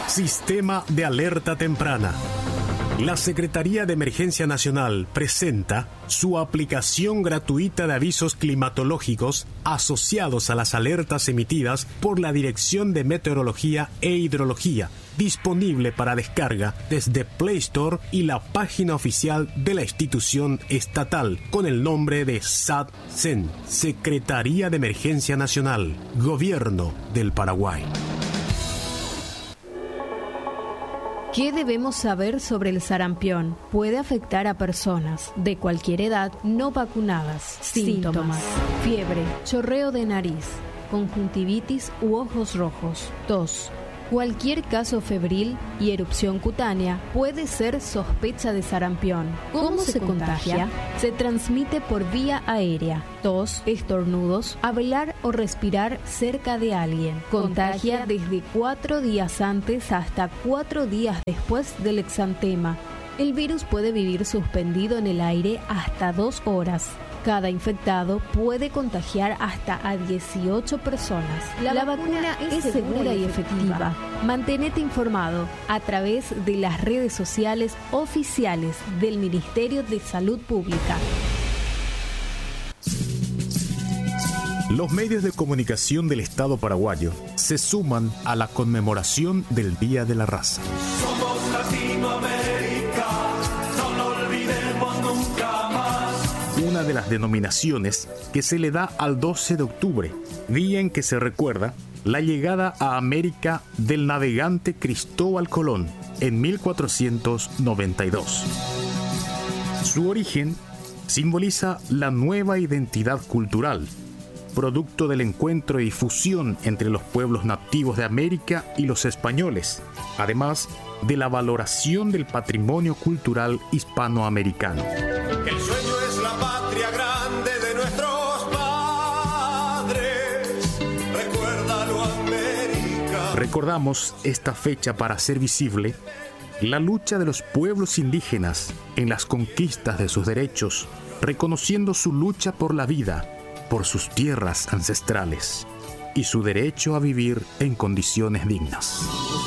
Sistema de Alerta Temprana. La Secretaría de Emergencia Nacional presenta su aplicación gratuita de avisos climatológicos asociados a las alertas emitidas por la Dirección de Meteorología e Hidrología, disponible para descarga desde Play Store y la página oficial de la institución estatal con el nombre de SAT-CEN, Secretaría de Emergencia Nacional, Gobierno del Paraguay. ¿Qué debemos saber sobre el sarampión? Puede afectar a personas de cualquier edad no vacunadas. Síntomas: fiebre, chorreo de nariz, conjuntivitis u ojos rojos, tos. Cualquier caso febril y erupción cutánea puede ser sospecha de sarampión. ¿Cómo se contagia? Se transmite por vía aérea, tos, estornudos, hablar o respirar cerca de alguien. Contagia desde 4 días antes hasta 4 días después del exantema. El virus puede vivir suspendido en el aire hasta 2 horas. Cada infectado puede contagiar hasta a 18 personas. La vacuna es segura y efectiva. Mantenete informado a través de las redes sociales oficiales del Ministerio de Salud Pública. Los medios de comunicación del Estado paraguayo se suman a la conmemoración del Día de la Raza. Somos Latinoamérica, no lo olvidemos nunca más. Una de las denominaciones que se le da al 12 de octubre, día en que se recuerda la llegada a América del navegante Cristóbal Colón en 1492. Su origen simboliza la nueva identidad cultural, producto del encuentro y fusión entre los pueblos nativos de América y los españoles, además de la valoración del patrimonio cultural hispanoamericano. El sueño es la patria grande de nuestros padres. Recuérdalo, América. Recordamos esta fecha para hacer visible la lucha de los pueblos indígenas en las conquistas de sus derechos, reconociendo su lucha por la vida, por sus tierras ancestrales y su derecho a vivir en condiciones dignas.